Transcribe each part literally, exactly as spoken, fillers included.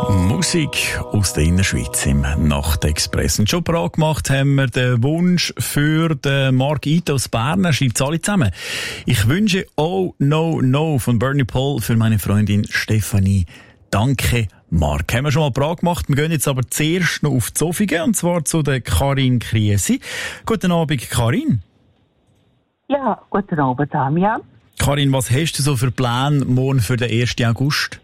Musik aus der Innerschweiz im Nachtexpress. Und schon parat gemacht haben wir den Wunsch für den Mark Ito aus Bern. Er schreibt es alle zusammen. Ich wünsche Oh No No von Bernie Paul für meine Freundin Stefanie. Danke, Mark. Haben wir schon mal parat gemacht. Wir gehen jetzt aber zuerst noch auf die Zofingen, und zwar zu der Karin Kriesi. Guten Abend, Karin. Ja, guten Abend, Damian. Karin, was hast du so für Pläne morgen für den ersten August?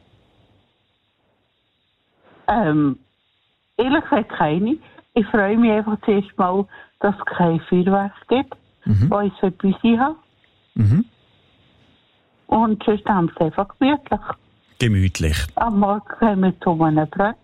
Ähm, ehrlich gesagt keine. Ich freue mich einfach zuerst mal, dass es kein Feuerwerk gibt, mhm. weil ich es für Büsi habe. Mhm. Und sonst haben wir es einfach gemütlich. Gemütlich. Am Morgen gehen wir zu einem Brett.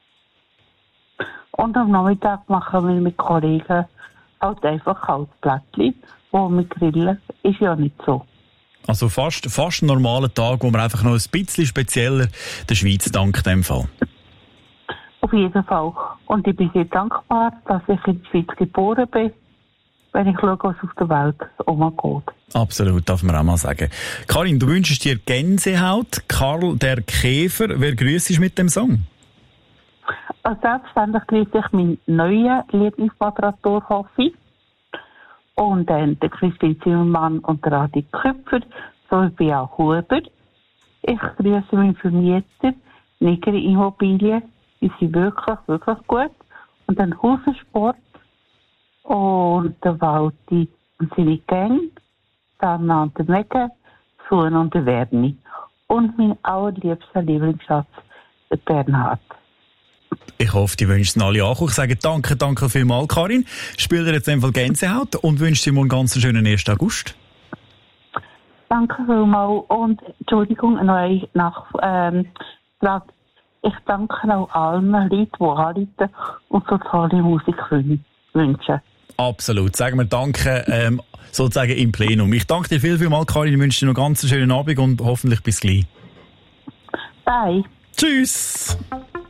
Und am Nachmittag machen wir mit Kollegen halt einfach Kaltplättchen, wo wir grillen. Ist ja nicht so. Also fast, fast ein normaler Tag, wo man einfach noch ein bisschen spezieller der Schweiz dankt, in dem Fall. Auf jeden Fall. Und ich bin sehr dankbar, dass ich in der Schweiz geboren bin, wenn ich schaue, was auf der Welt umgeht. Absolut, darf man auch mal sagen. Karin, du wünschst dir Gänsehaut. Karl der Käfer. Wer grüßt dich mit dem Song? Also selbstverständlich grüße ich meinen neuen Lieblingsmoderator Hoffi. Und dann der Christine Zimmermann und der Adi Köpfer, sowie Bea Huber. Ich grüße meinen Vermieter, Nigeri Immobilien. Die sind wirklich, wirklich gut. Und dann Hausensport und der Walti und seine Gang, dann an der Mege, Suhen und der Werni. Und mein allerliebster Lieblingsschatz, der Bernhard. Ich hoffe, die wünschen alle auch. Ich sage danke, danke vielmals, Karin. Spiel dir jetzt einfach Gänsehaut und wünsche dir morgen einen ganz schönen ersten August. Danke vielmals und Entschuldigung, noch eine Nachfrage. Ähm, ich danke auch allen Leuten, die anrufen und so tolle Musik wünschen. Absolut. Sagen wir Danke, ähm, sozusagen im Plenum. Ich danke dir viel, viel mal, Karin. Ich wünsche dir noch einen ganz schönen Abend und hoffentlich bis gleich. Bye. Tschüss.